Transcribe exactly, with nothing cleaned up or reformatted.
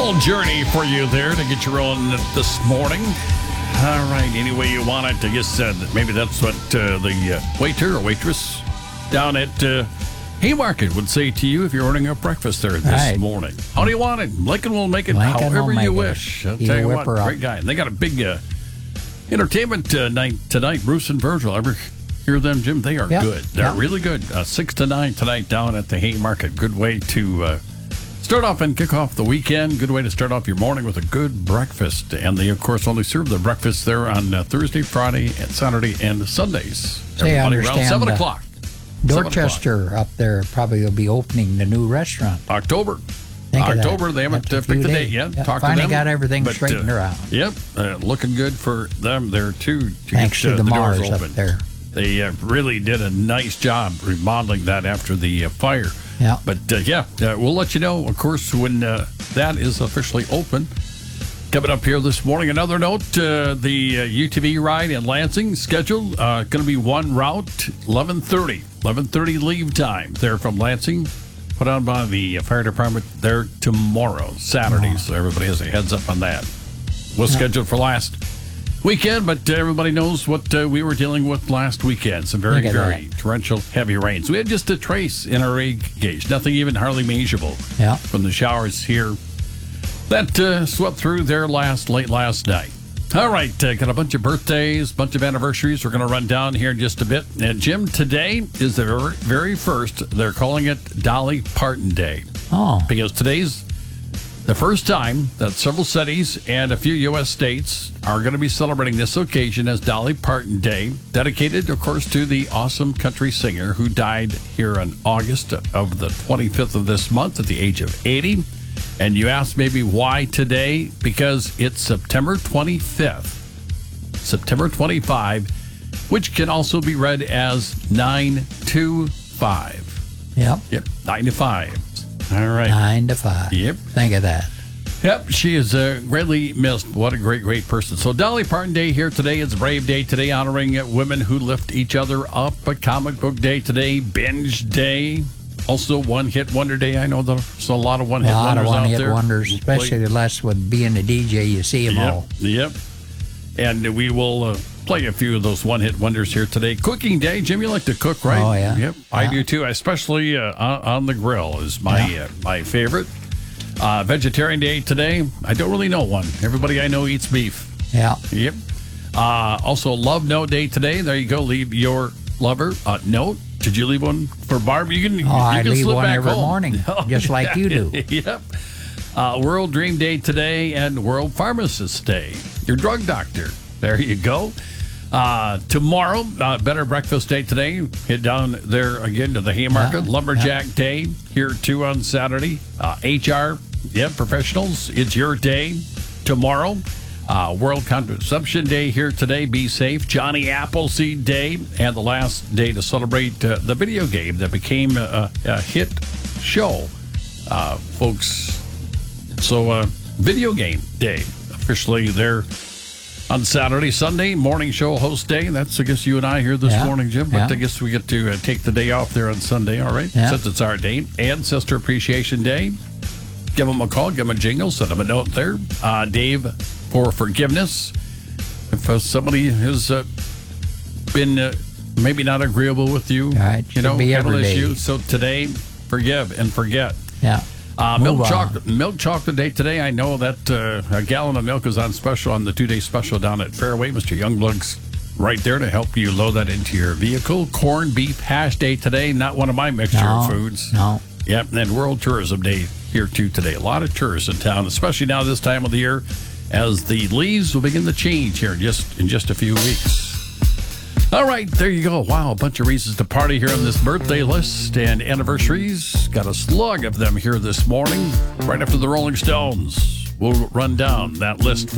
little journey for you there to get you rolling this morning. All right, any way you want it. I guess uh, maybe that's what uh, the uh, waiter or waitress down at uh, Haymarket would say to you if you're ordering a breakfast there this right. morning. How do you want it? Lincoln will make it Lincoln however will make you it. wish. I'll He's tell a you what, whipper up. great guy. And they got a big uh, entertainment uh, night tonight. Bruce and Virgil, ever hear them, Jim? They are Yep. good. They're Yep. really good. Uh, six to nine tonight down at the Haymarket. Good way to uh, start off and kick off the weekend. Good way to start off your morning with a good breakfast. And they, of course, only serve the breakfast there on uh, Thursday, Friday, and Saturday, and Sundays. Say, I Everybody around understand, seven uh, o'clock. seven o'clock. Dorchester up there probably will be opening the new restaurant. October. Think of that. October, they haven't That's uh, a picked few the date days. yet. Yeah, Talk finally to them. got everything But, straightened uh, around. Yep, uh, looking good for them there, too. To Thanks get, to uh, the the doors Mars up open. there. They uh, really did a nice job remodeling that after the uh, fire. Yeah. But, uh, yeah, uh, we'll let you know, of course, when uh, that is officially open. Coming up here this morning, another note, uh, the uh, U T V ride in Lansing scheduled, uh, going to be one route, eleven thirty. eleven thirty leave time there from Lansing, put on by the fire department there tomorrow, Saturday, so everybody has a heads up on that. Was scheduled for last weekend, but everybody knows what uh, we were dealing with last weekend. Some very, Look at very that. torrential heavy rains. We had just a trace in our rain gauge, nothing even hardly measurable Yeah. from the showers here that uh, swept through there last late last night. All right, uh, got a bunch of birthdays, bunch of anniversaries. We're going to run down here in just a bit. And Jim, today is the very, very first. They're calling it Dolly Parton Day Oh, because today's the first time that several cities and a few U S states are going to be celebrating this occasion as Dolly Parton Day, dedicated, of course, to the awesome country singer who died here on August of the twenty-fifth of this month at the age of eighty. And you ask maybe why today? Because it's September twenty-fifth, September twenty-fifth, which can also be read as nine two five. yep. Yep, nine to five. All right. Nine to five. Yep. Think of that. Yep, she is uh, greatly missed. What a great, great person. So Dolly Parton Day here today. It's Brave Day today, honoring uh, women who lift each other up. A comic book day today, binge day. Also, one hit wonder day. I know there's a lot of one A hit lot of wonders out one-hit there. wonders, especially the less with being a D J, you see them Yep, all. yep. And we will uh, play a few of those one hit wonders here today. Cooking day. Jim, you like to cook, right? Oh, yeah. Yep, I Yeah. do too. Especially uh, on, on the grill is my Yeah. uh, my favorite. Uh, vegetarian day today. I don't really know one. Everybody I know eats beef. Yeah. Yep. Uh, also, Love Note Day today. There you go. Leave your lover a note. Did you leave one for Barb? You can. Oh, you I can leave slip one back every home. morning, Oh, just like you do. Yep. Uh, World Dream Day today and World Pharmacist Day. Your drug doctor. There you go. Uh, tomorrow, uh, Better Breakfast Day today. Head down there again to the Haymarket. Yeah, Lumberjack Day here too on Saturday. Uh, H R, yeah, professionals. It's your day tomorrow. Uh, World Contraception Day here today. Be safe. Johnny Appleseed Day. And the last day to celebrate uh, the video game that became a, a hit show, uh, folks. So, uh, Video Game Day officially there on Saturday. Sunday, morning show host day. That's, I guess, you and I here this Yeah, morning, Jim. But yeah. I guess we get to uh, take the day off there on Sunday, all right? Yeah. Since it's our day. Ancestor Appreciation Day. Give them a call, give them a jingle, send them a note there. Uh, Dave for forgiveness. If uh, somebody has uh, been uh, maybe not agreeable with you, Right, you know, should be have an every day. issue. So today, forgive and forget. Yeah. Uh, Move milk on. chocolate, milk chocolate day today. I know that uh, a gallon of milk is on special on the two-day special down at Fairway. Mister Youngblood's right there to help you load that into your vehicle. Corned beef hash day today. Not one of my mixture No, of foods. no. Yep, and then World Tourism Day here too today. A lot of tourists in town, especially now this time of the year, as the leaves will begin to change here just in just a few weeks. All right, there you go. Wow, a bunch of reasons to party here on this birthday list and anniversaries. Got a slug of them here this morning. Right after the Rolling Stones, we'll run down that list.